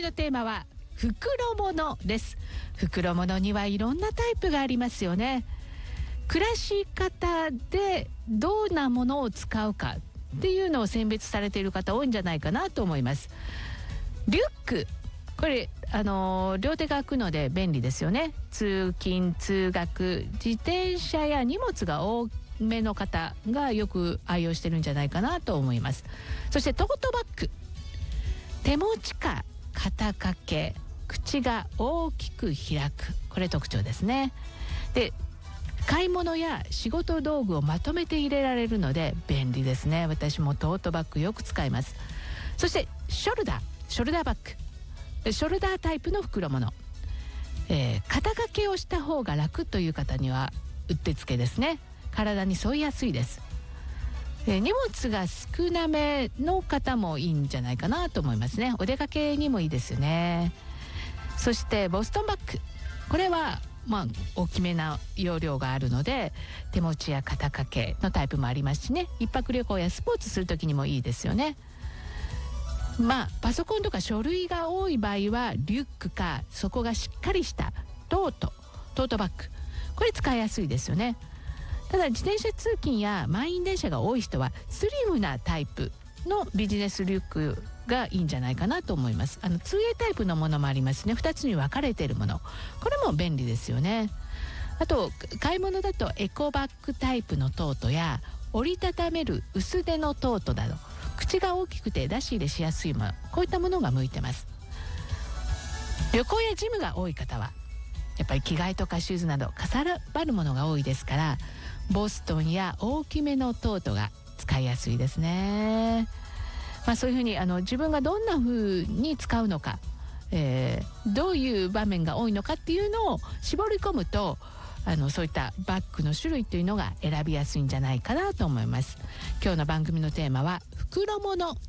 のテーマは袋物です。袋物にはいろんなタイプがありますよね。暮らし方でどんなものを使うかっていうのを選別されている方多いんじゃないかなと思います。リュック、これ両手が開くので便利ですよね。通勤通学、自転車や荷物が多めの方がよく愛用してるんじゃないかなと思います。そしてトートバッグ、手持ちか肩掛け、口が大きく開く、これ特徴ですね。で、買い物や仕事道具をまとめて入れられるので便利ですね。私もトートバッグよく使います。そしてショルダーバッグ、ショルダータイプの袋物、肩掛けをした方が楽という方にはうってつけですね。体に沿いやすいです。荷物が少なめの方もいいんじゃないかなと思いますね。お出かけにもいいですよね。そしてボストンバッグ、これは大きめな容量があるので手持ちや肩掛けのタイプもありますしね、一泊旅行やスポーツする時にもいいですよね。パソコンとか書類が多い場合はリュックか底がしっかりしたトートバッグ、これ使いやすいですよね。ただ自転車通勤や満員電車が多い人はスリムなタイプのビジネスリュックがいいんじゃないかなと思います。2A タイプのものもありますね。2つに分かれているもの、これも便利ですよね。あと買い物だとエコバッグタイプのトートや折りたためる薄手のトートなど、口が大きくて出し入れしやすいもの、こういったものが向いてます。旅行やジムが多い方はやっぱり着替えとかシューズなどかさばるものが多いですから、ボストンや大きめのトートが使いやすいですね。そういうふうに自分がどんな風に使うのか、どういう場面が多いのかっていうのを絞り込むとそういったバッグの種類というのが選びやすいんじゃないかなと思います。今日の番組のテーマは袋物